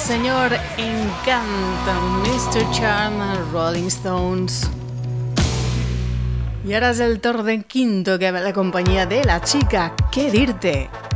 senyor Encanto, Mr. Charm, Rolling Stones. I ara és el torn d'en Quinto, que ve la companyia de la xica, què dir-te?